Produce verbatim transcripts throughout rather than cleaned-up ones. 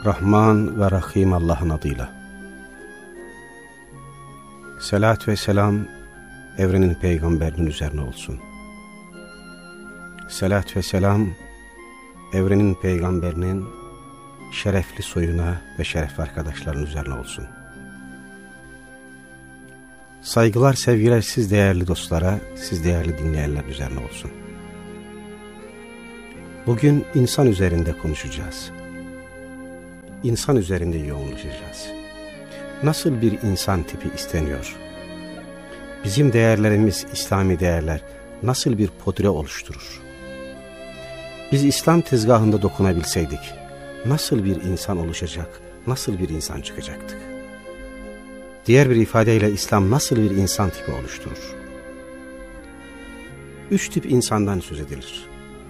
Rahman ve Rahim Allah'ın adıyla. Selat ve selam evrenin peygamberinin üzerine olsun. Selat ve selam evrenin peygamberinin şerefli soyuna ve şerefli arkadaşların üzerine olsun. Saygılar, sevgiler siz değerli dostlara, siz değerli dinleyenler üzerine olsun. Bugün insan üzerinde konuşacağız. İnsan üzerinde yoğunlaşacağız. Nasıl bir insan tipi isteniyor? Bizim değerlerimiz, İslami değerler nasıl bir portre oluşturur? Biz İslam tezgahında dokunabilseydik, nasıl bir insan oluşacak, nasıl bir insan çıkacaktık? Diğer bir ifadeyle İslam nasıl bir insan tipi oluşturur? Üç tip insandan söz edilir.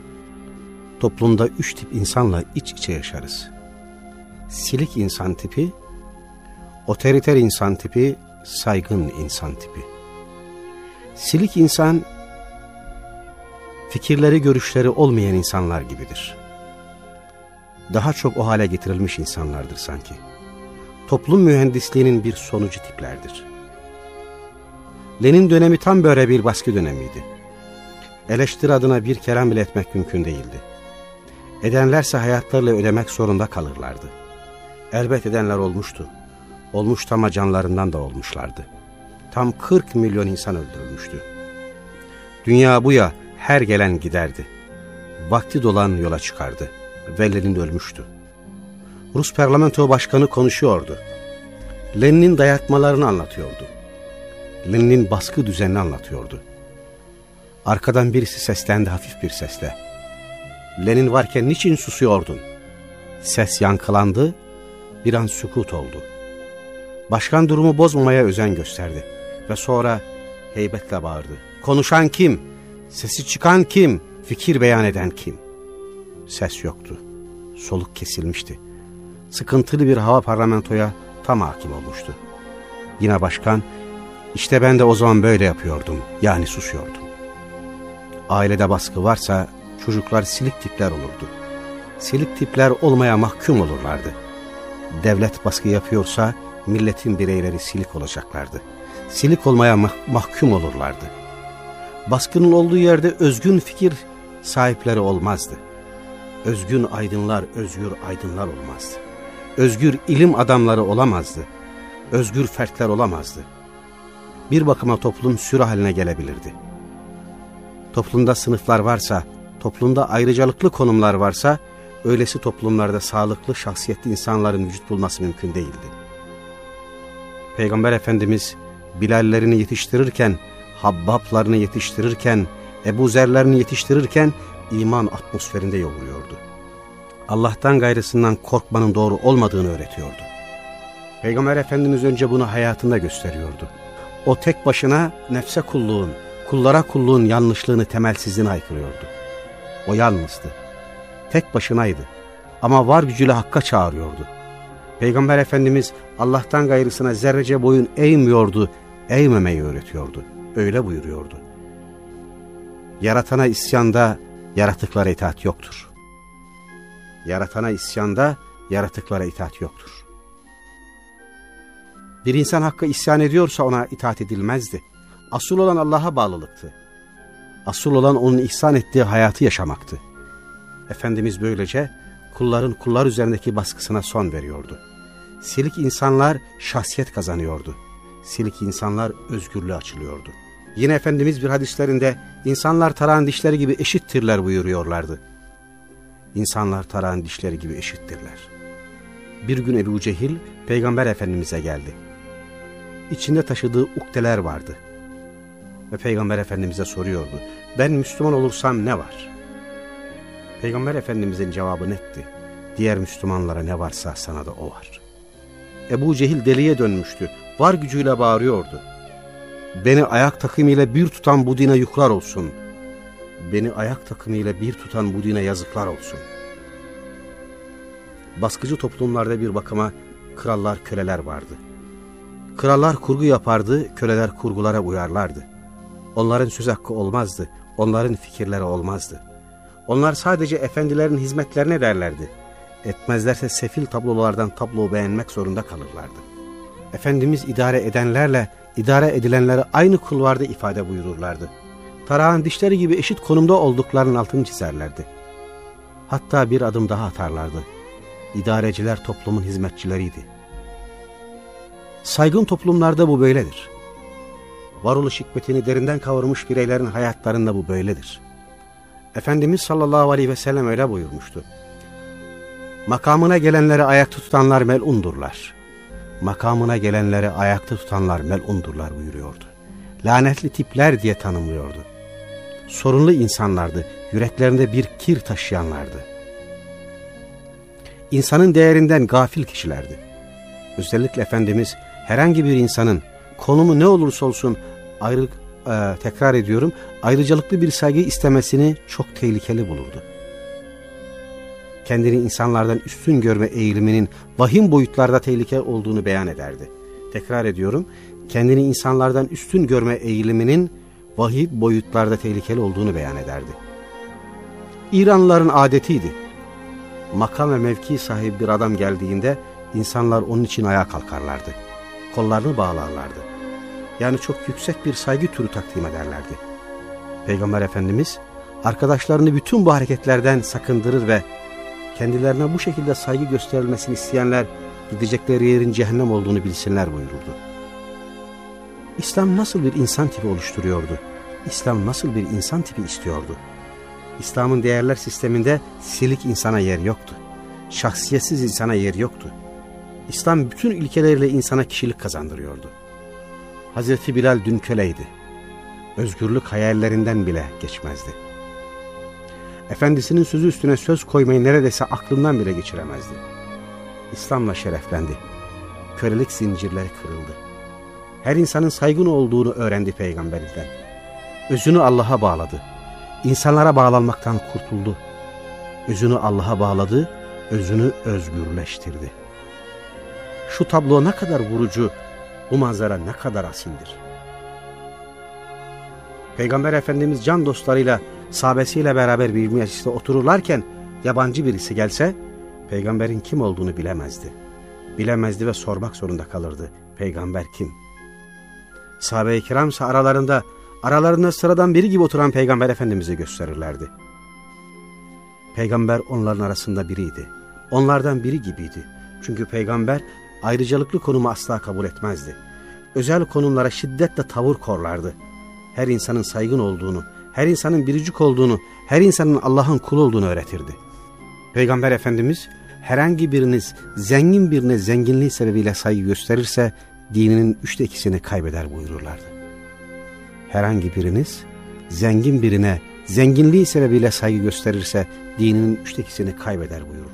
Toplumda üç tip insanla iç içe yaşarız. Silik insan tipi, otoriter insan tipi, saygın insan tipi. Silik insan, fikirleri, görüşleri olmayan insanlar gibidir. Daha çok o hale getirilmiş insanlardır sanki. Toplum mühendisliğinin bir sonucu tiplerdir. Lenin dönemi tam böyle bir baskı dönemiydi. Eleştiri adına bir kelam bile etmek mümkün değildi. Edenlerse hayatlarıyla ödemek zorunda kalırlardı. Elbet edenler olmuştu. Olmuştu ama canlarından da olmuşlardı. Tam kırk milyon insan öldürülmüştü. Dünya buya her gelen giderdi. Vakti dolan yola çıkardı. Ve Lenin ölmüştü. Rus parlamento başkanı konuşuyordu. Lenin'in dayatmalarını anlatıyordu. Lenin'in baskı düzenini anlatıyordu. Arkadan birisi seslendi hafif bir sesle. Lenin varken niçin susuyordun? Ses yankılandı, bir an sükut oldu. Başkan durumu bozmamaya özen gösterdi ve sonra heybetle bağırdı. Konuşan kim? Sesi çıkan kim? Fikir beyan eden kim? Ses yoktu. Soluk kesilmişti. Sıkıntılı bir hava parlamentoya tam hakim olmuştu. Yine başkan, işte ben de o zaman böyle yapıyordum, yani susuyordum. Ailede baskı varsa çocuklar silik tipler olurdu. Silik tipler olmaya mahkum olurlardı. Devlet baskı yapıyorsa milletin bireyleri silik olacaklardı. Silik olmaya mah mahkum olurlardı. Baskının olduğu yerde özgün fikir sahipleri olmazdı. Özgün aydınlar, özgür aydınlar olmazdı. Özgür ilim adamları olamazdı. Özgür fertler olamazdı. Bir bakıma toplum sürü haline gelebilirdi. Toplumda sınıflar varsa, toplumda ayrıcalıklı konumlar varsa, öylesi toplumlarda sağlıklı, şahsiyetli insanların vücut bulması mümkün değildi. Peygamber Efendimiz Bilallerini yetiştirirken, Habbaplarını yetiştirirken, Ebu Zerlerini yetiştirirken iman atmosferinde yoğuruyordu. Allah'tan gayrısından korkmanın doğru olmadığını öğretiyordu. Peygamber Efendimiz önce bunu hayatında gösteriyordu. O tek başına nefse kulluğun, kullara kulluğun yanlışlığını, temelsizliğini haykırıyordu. O yalnızdı. Tek başınaydı. Ama var gücüyle hakka çağırıyordu. Peygamber Efendimiz Allah'tan gayrısına zerrece boyun eğmiyordu, eğmemeyi öğretiyordu. Öyle buyuruyordu. Yaratana isyanda yaratıklara itaat yoktur. Yaratana isyanda yaratıklara itaat yoktur. Bir insan hakka isyan ediyorsa ona itaat edilmezdi. Asıl olan Allah'a bağlılıktı. Asıl olan onun ihsan ettiği hayatı yaşamaktı. Efendimiz böylece kulların kullar üzerindeki baskısına son veriyordu. Silik insanlar şahsiyet kazanıyordu. Silik insanlar özgürlüğe açılıyordu. Yine Efendimiz bir hadislerinde insanlar tarağın dişleri gibi eşittirler buyuruyorlardı. İnsanlar tarağın dişleri gibi eşittirler. Bir gün Ebu Cehil Peygamber Efendimiz'e geldi. İçinde taşıdığı ukdeler vardı. Ve Peygamber Efendimiz'e soruyordu. Ben Müslüman olursam ne var? Peygamber Efendimiz'in cevabı netti. Diğer Müslümanlara ne varsa sana da o var. Ebu Cehil deliye dönmüştü. Var gücüyle bağırıyordu. Beni ayak takımıyla bir tutan bu dine yuklar olsun. Beni ayak takımıyla bir tutan bu dine yazıklar olsun. Baskıcı toplumlarda bir bakıma krallar, köleler vardı. Krallar kurgu yapardı, köleler kurgulara uyarlardı. Onların söz hakkı olmazdı, onların fikirleri olmazdı. Onlar sadece efendilerin hizmetlerine derlerdi. etmezlerse sefil tablolardan tablo beğenmek zorunda kalırlardı. Efendimiz idare edenlerle idare edilenlere aynı kulvarda ifade buyururlardı. Tarağın dişleri gibi eşit konumda olduklarının altını çizerlerdi. Hatta bir adım daha atarlardı. İdareciler toplumun hizmetçileriydi. Saygın toplumlarda bu böyledir. Varoluş hikmetini derinden kavurmuş bireylerin hayatlarında bu böyledir. Efendimiz sallallahu aleyhi ve sellem öyle buyurmuştu. Makamına gelenleri ayakta tutanlar mel'undurlar. Makamına gelenleri ayakta tutanlar mel'undurlar buyuruyordu. Lanetli tipler diye tanımlıyordu. Sorunlu insanlardı, yüreklerinde bir kir taşıyanlardı. İnsanın değerinden gafil kişilerdi. Özellikle Efendimiz herhangi bir insanın konumu ne olursa olsun ayrı, e, tekrar ediyorum, ayrıcalıklı bir saygı istemesini çok tehlikeli bulurdu. Kendini insanlardan üstün görme eğiliminin vahim boyutlarda tehlike olduğunu beyan ederdi. Tekrar ediyorum, kendini insanlardan üstün görme eğiliminin vahim boyutlarda tehlikeli olduğunu beyan ederdi. İranlıların adetiydi. Makam ve mevki sahibi bir adam geldiğinde insanlar onun için ayağa kalkarlardı. Kollarını bağlarlardı. Yani çok yüksek bir saygı türü takdim ederlerdi. Peygamber Efendimiz arkadaşlarını bütün bu hareketlerden sakındırır ve kendilerine bu şekilde saygı gösterilmesini isteyenler gidecekleri yerin cehennem olduğunu bilsinler buyururdu. İslam nasıl bir insan tipi oluşturuyordu? İslam nasıl bir insan tipi istiyordu? İslam'ın değerler sisteminde silik insana yer yoktu. Şahsiyetsiz insana yer yoktu. İslam bütün ilkeleriyle insana kişilik kazandırıyordu. Hazreti Bilal dün köleydi. Özgürlük hayallerinden bile geçmezdi. Efendisinin sözü üstüne söz koymayı neredeyse aklından bile geçiremezdi. İslam'la şereflendi. Kölelik zincirleri kırıldı. Her insanın saygın olduğunu öğrendi peygamberinden. Özünü Allah'a bağladı. İnsanlara bağlanmaktan kurtuldu. Özünü Allah'a bağladı, özünü özgürleştirdi. Şu tablo ne kadar vurucu, bu manzara ne kadar asildir. Peygamber Efendimiz can dostlarıyla, sahabesiyle beraber bir mecliste otururlarken yabancı birisi gelse, peygamberin kim olduğunu bilemezdi. Bilemezdi ve sormak zorunda kalırdı. Peygamber kim? Sahabe-i kiramsa aralarında, aralarında sıradan biri gibi oturan Peygamber Efendimiz'i gösterirlerdi. Peygamber onların arasında biriydi. Onlardan biri gibiydi. Çünkü peygamber ayrıcalıklı konumu asla kabul etmezdi. Özel konumlara şiddetle tavır korlardı. Her insanın saygın olduğunu, her insanın biricik olduğunu, her insanın Allah'ın kulu olduğunu öğretirdi. Peygamber Efendimiz herhangi biriniz zengin birine zenginliği sebebiyle saygı gösterirse dininin üçte ikisini kaybeder buyururlardı. Herhangi biriniz zengin birine zenginliği sebebiyle saygı gösterirse dininin üçte ikisini kaybeder buyururdu.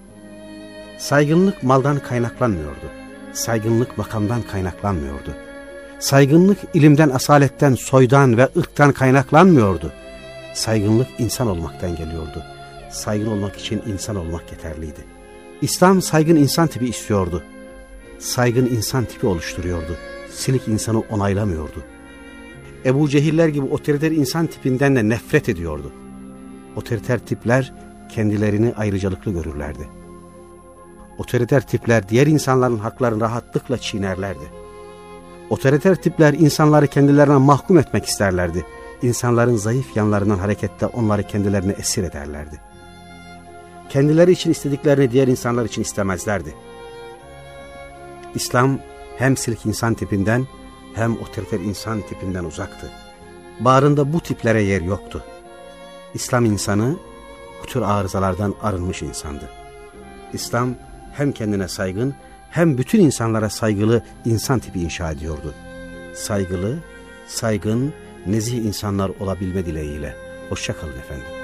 Saygınlık maldan kaynaklanmıyordu. Saygınlık makamdan kaynaklanmıyordu. Saygınlık ilimden, asaletten, soydan ve ırktan kaynaklanmıyordu. Saygınlık insan olmaktan geliyordu. Saygın olmak için insan olmak yeterliydi. İslam saygın insan tipi istiyordu. Saygın insan tipi oluşturuyordu. Silik insanı onaylamıyordu. Ebu Cehiller gibi otoriter insan tipinden de nefret ediyordu. Otoriter tipler kendilerini ayrıcalıklı görürlerdi. Otoriter tipler diğer insanların haklarını rahatlıkla çiğnerlerdi. Otoriter tipler insanları kendilerine mahkum etmek isterlerdi. İnsanların zayıf yanlarından hareketle onları kendilerine esir ederlerdi. Kendileri için istediklerini diğer insanlar için istemezlerdi. İslam hem silik insan tipinden hem otoriter insan tipinden uzaktı. Bağrında bu tiplere yer yoktu. İslam insanı bu tür arızalardan arınmış insandı. İslam hem kendine saygın hem bütün insanlara saygılı insan tipi inşa ediyordu. Saygılı, saygın, nezih insanlar olabilme dileğiyle. Hoşça kalın efendim.